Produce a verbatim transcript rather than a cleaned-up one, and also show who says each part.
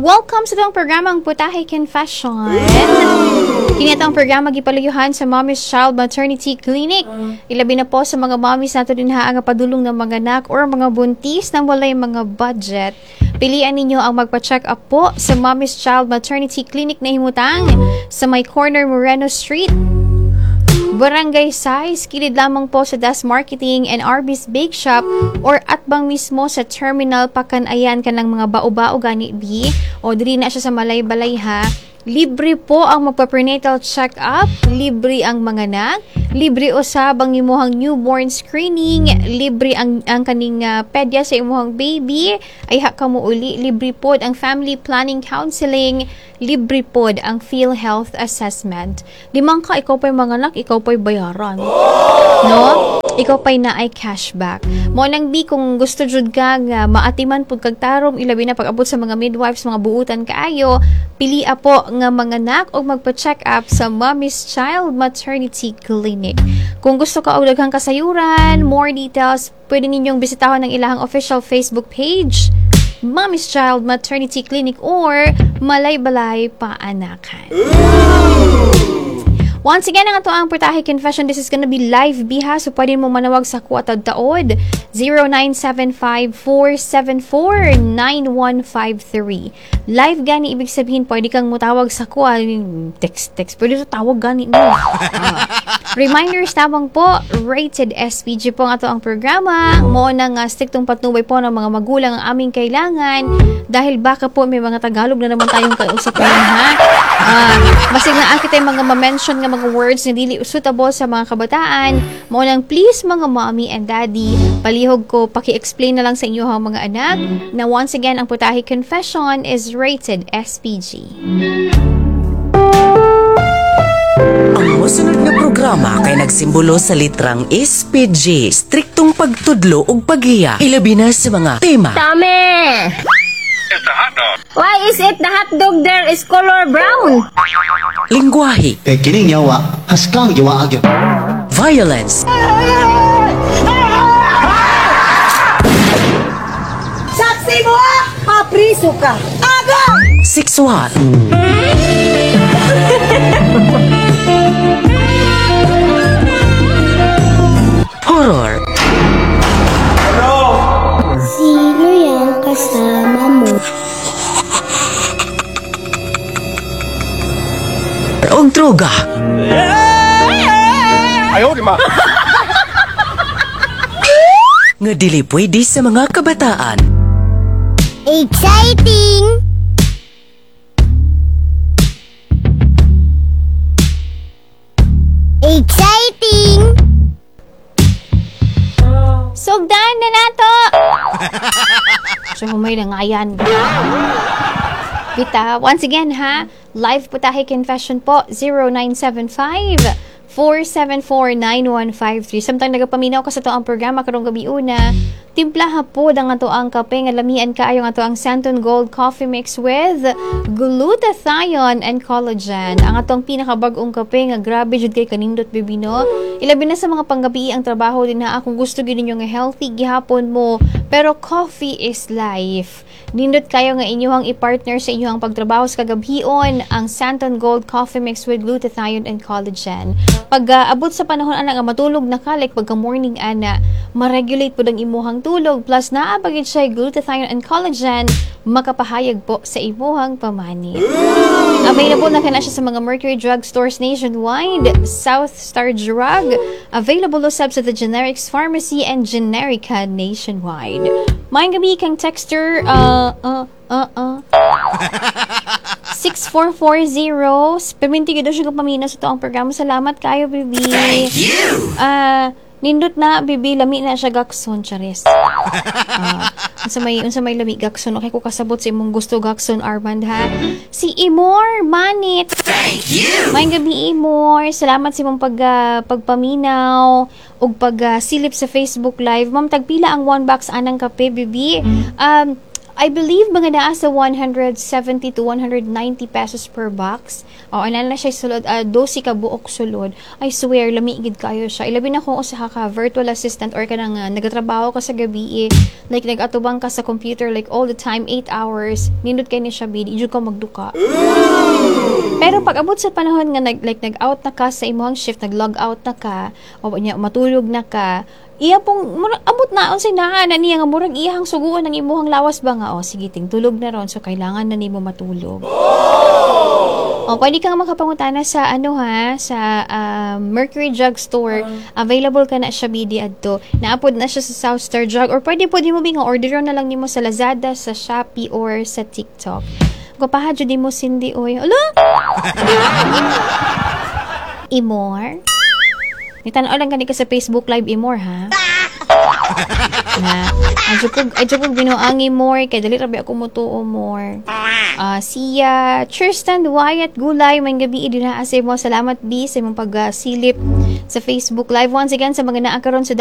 Speaker 1: Welcome sa itong programang Putahe Confession. Kini itong programa gipalayuhan sa Mommy's Child Maternity Clinic. Ilabi na po sa mga mommies nato din ha ang padulong ng mga anak or mga buntis na walay mga budget. Pilian ninyo ang magpa-check up po sa Mommy's Child Maternity Clinic na himutang sa may corner Moreno Street, Barangay Size, kilid lamang po sa Das Marketing and Arby's Bake Shop or atbang mismo sa terminal Pakanayan ka ng mga bao-bao gani bi o diri na siya sa Malay-Balay ha. Libre po ang magpa-prenatal check-up, libre ang mga anak, libre usab ang imuhang newborn screening, libre ang, ang kaning uh, pedya sa imuhang baby, ay haka mo uli, libre po ang family planning counseling, libre po ang PhilHealth assessment. Limang ka, ikaw pa'y mga anak, ikaw pa'y bayaran. No? Ikaw pa'y na ay cashback. Mo lang bi kung gusto jud ka nga maatiman pud kag tarom ilabi na pag-abot sa mga midwives, mga buutan kaayo, pilia po nga mga anak o magpa-check up sa Mommy's Child Maternity Clinic. Kung gusto ka og daghang kasayuran, more details, pwede ninyong bisitahon ang ilahang official Facebook page, Mommy's Child Maternity Clinic or Malay-Balay Paanakan. Once again, ang ato ang Putahe Confession, this is gonna be live biha, so pwede mo manawag sa kuha taod zero nine seven five, four seven four, nine one five three. Live gani, ibig sabihin, pwede kang mutawag sa kuha, text, text, pwede sa tawag gani mo. Ah. Reminders tabang po, Rated S P G po ang ato ang programa. Mo nang uh, striktong patnubay po ng mga magulang ang aming kailangan dahil baka po may mga Tagalog na naman tayong kausapan ha. Uh, Masig na akit ay mga ma-mention nga mga words na dili suitable sa mga kabataan. Mo nang please mga mommy and daddy, palihog ko paki-explain na lang sa inyo ang mga anak na once again ang Putahe Confession is Rated S P G.
Speaker 2: Ang masunod nga programa kay nagsimbolo sa litrang S P G, striktong pagtudlo ug paghiya, ilabi na sa mga tema.
Speaker 3: Tame!
Speaker 4: It's the hot dog.
Speaker 3: Why is it the hot dog there is color brown?
Speaker 2: Lingwahe,
Speaker 5: Eh, kining yawa, haskang yawa agyo.
Speaker 2: violence,
Speaker 6: Saksi mo ah! Mapriso ka! Aga!
Speaker 2: sexual, horror,
Speaker 7: Sino yung kasama mo?
Speaker 2: ug droga.
Speaker 4: Ayaw, di ma.
Speaker 2: Nga dili pwede sa mga kabataan.
Speaker 7: Exciting! Exciting!
Speaker 1: Sugdan na nato! So, humay na nga yan. Kita, once again ha, live Putahe Confession po, zero nine seven five, four seven four, nine one five three. Samtang nagapaminaw ka sa to ang programa karong gabi una, timpla hapod ang ato ang kape nga lamian kaayo ang ato ang Santon Gold Coffee Mix with glutathione and collagen. Ang atong pinakabag-ong kape nga grabe jud kay kanindot bibino. Ilabi na sa mga panggabi ang trabaho din na kung gusto gyud ninyo nga healthy gihapon mo, pero coffee is life. Nindot kayo nga inyong i-partner sa inyong pagtrabaho sa kagabhion ang Santon Gold Coffee Mix with glutathione and collagen. Pag uh, abot sa panahon ana nga matulog na ka, like pagka morning ana, ma-regulate po ang imuhang tulog plus naabagid siya glutathione and collagen, makapahayag po sa imuhang pamanit. Available na kana siya sa mga Mercury Drug Stores nationwide, South Star Drug, available usab sa the Generics Pharmacy and Generica nationwide. Maayong gabi kang texter, uh, uh, uh, uh. six four four zero. Perminti ko daw siya kung pamina sa to ang programa. Salamat kayo, baby. Thank you! Uh, nindot na, baby, lami na siya gakson, charis. Uh, unsa may, unsa may lami gakson. Okay ko kasabot sa imong gusto gakson, Armand, ha? Si Imor Manit. Thank you! Maayong gabi, Imor. Salamat sa imong pag, uh, pagpaminaw o pag uh, silip sa Facebook Live. Ma'am, tagpila ang one box anang kape, baby. Um, I believe mga naa sa one hundred seventy to one hundred ninety pesos per box. O, ano na siya sulod, uh, dosi ka buok sulod. I swear, lamigid kayo siya. Ilabi na kung usaha ka, virtual assistant or ka nang uh, nagatrabaho ka sa gabi, eh, like nagatubang ka sa computer like all the time, eight hours, nindot kayo ni siya, bidi, idyo ka magduka. Pero pag abot sa panahon nga, nag, like nag-out na ka sa imong shift, nag-log out na ka, o niya, matulog na ka, iya pong, murag, abot na, on sinahan na niya nga, murag iyahang suguan ng imuhang lawas ba nga, o sige, ting tulog na ron, so kailangan na nimo matulog. O, pwede kang makapangutana sa, ano ha, sa um, Mercury Drug Store, available ka na siya, bidi adto, naapod na siya sa South Star Drug, or pwede po di mo binga, order na lang nimo sa Lazada, sa Shopee, or sa TikTok. Kapahadyo di mo sindi, oy, ala? Imor? Nitanaw lang ka sa Facebook Live, Imor, ha? Na, adyo po, adyo po binuangi more, kay dali rabi ako mutuo more. Uh, siya, Tristan, Wyatt, Gulay, may gabi, idinaasay mo. Salamat, B, sa imong pag-silip sa Facebook Live. Once again, sa mga naakaroon sa